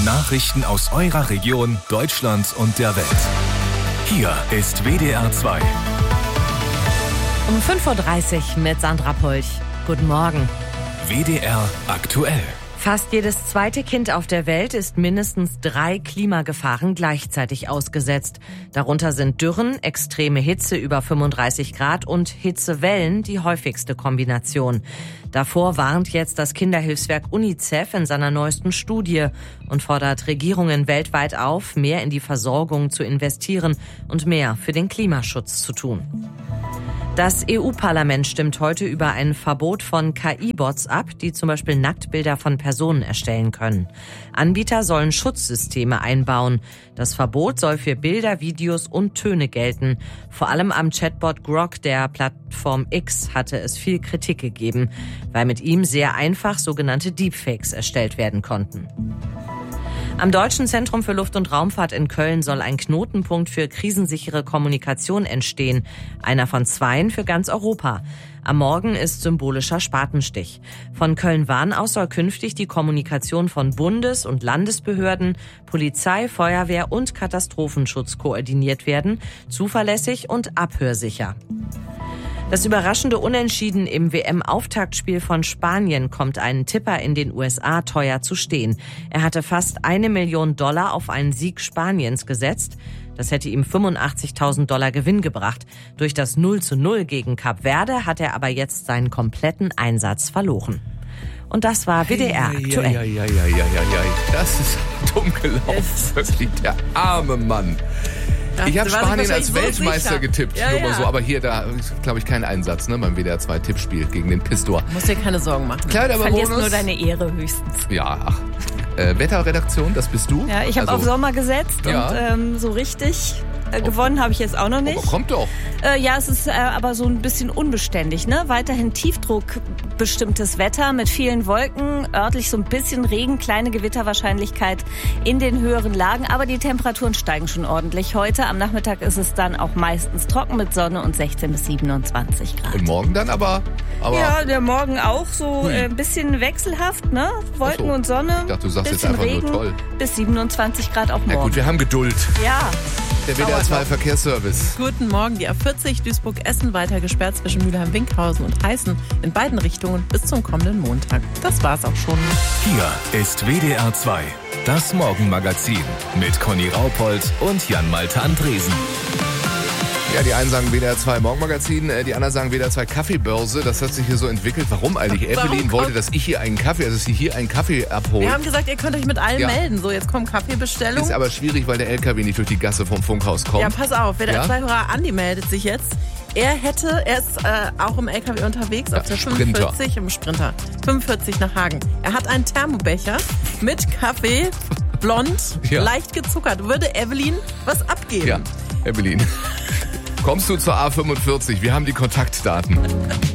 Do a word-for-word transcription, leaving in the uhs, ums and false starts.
Nachrichten aus eurer Region, Deutschland und der Welt. Hier ist W D R zwei. Um fünf Uhr dreißig mit Sandra Pulch. Guten Morgen. W D R aktuell. Fast jedes zweite Kind auf der Welt ist mindestens drei Klimagefahren gleichzeitig ausgesetzt. Darunter sind Dürren, extreme Hitze über fünfunddreißig Grad und Hitzewellen die häufigste Kombination. Davor warnt jetzt das Kinderhilfswerk UNICEF in seiner neuesten Studie und fordert Regierungen weltweit auf, mehr in die Versorgung zu investieren und mehr für den Klimaschutz zu tun. Das E U-Parlament stimmt heute über ein Verbot von K I-Bots ab, die zum Beispiel Nacktbilder von Personen erstellen können. Anbieter sollen Schutzsysteme einbauen. Das Verbot soll für Bilder, Videos und Töne gelten. Vor allem am Chatbot Grok der Plattform X hatte es viel Kritik gegeben, weil mit ihm sehr einfach sogenannte Deepfakes erstellt werden konnten. Am Deutschen Zentrum für Luft- und Raumfahrt in Köln soll ein Knotenpunkt für krisensichere Kommunikation entstehen. Einer von zweien für ganz Europa. Am Morgen ist symbolischer Spatenstich. Von Köln-Wahn aus soll künftig die Kommunikation von Bundes- und Landesbehörden, Polizei, Feuerwehr und Katastrophenschutz koordiniert werden, zuverlässig und abhörsicher. Das überraschende Unentschieden im W M-Auftaktspiel von Spanien kommt einen Tipper in den U S A teuer zu stehen. Er hatte fast eine Million Dollar auf einen Sieg Spaniens gesetzt. Das hätte ihm fünfundachtzigtausend Dollar Gewinn gebracht. Durch das null zu null gegen Kap Verde hat er aber jetzt seinen kompletten Einsatz verloren. Und das war W D R aktuell. Ja, ja, ja, ja, ja, ja. Das ist dumm gelaufen. Wirklich, der arme Mann. Ja, ich habe Spanien als so Weltmeister sicher. getippt, ja, nur mal ja. so. Aber hier, da glaube ich, kein Einsatz, ne, beim W D R zwei Tippspiel gegen den Pistor. Musst dir keine Sorgen machen. Klar, aber Verlierst Bonus. nur deine Ehre höchstens. Ja, ach. Äh, Wetterredaktion, das bist du? Ja, ich habe Also, auf Sommer gesetzt Ja. und ähm, so richtig äh, gewonnen habe ich jetzt auch noch nicht. Aber kommt doch. Äh, ja, es ist äh, aber so ein bisschen unbeständig, ne? Weiterhin tiefdruckbestimmtes Wetter mit vielen Wolken, örtlich so ein bisschen Regen, kleine Gewitterwahrscheinlichkeit in den höheren Lagen, aber die Temperaturen steigen schon ordentlich heute. Am Nachmittag ist es dann auch meistens trocken mit Sonne und sechzehn bis siebenundzwanzig Grad. Und morgen dann aber... aber Ja, der Morgen auch so Hui. äh, ein bisschen wechselhaft, ne? Wolken Ach so. und Sonne. Ich dachte, du sagst jetzt bisschen einfach nur Regen, toll. bis siebenundzwanzig Grad auch Na morgen. gut, wir haben Geduld. Ja. Der W D R zwei Verkehrsservice. Guten Morgen, die A vierzig Duisburg-Essen weiter gesperrt zwischen Mülheim-Winkhausen und Heißen in beiden Richtungen bis zum kommenden Montag. Das war's auch schon. Hier ist W D R zwei, das Morgenmagazin mit Conny Raupold und Jan-Malte Andresen. Ja, die einen sagen W D R zwei Morgenmagazin, äh, die anderen sagen W D R zwei Kaffeebörse. Das hat sich hier so entwickelt. Warum eigentlich? Warum Evelyn kommt- wollte, dass ich hier einen Kaffee, also dass sie hier einen Kaffee abholt. Wir haben gesagt, ihr könnt euch mit allen Ja. melden. So, jetzt kommen Kaffeebestellungen. Ist aber schwierig, weil der L K W nicht durch die Gasse vom Funkhaus kommt. Ja, pass auf, W D R Ja? zwei-Hörer Andi meldet sich jetzt. Er hätte, er ist äh, auch im L K W unterwegs, Ja, auf der Sprinter. fünfundvierzig, im Sprinter, fünfundvierzig nach Hagen. Er hat einen Thermobecher mit Kaffee, blond, Ja. leicht gezuckert. Würde Evelyn was abgeben? Ja, Evelyn. Kommst du zur A fünfundvierzig? Wir haben die Kontaktdaten.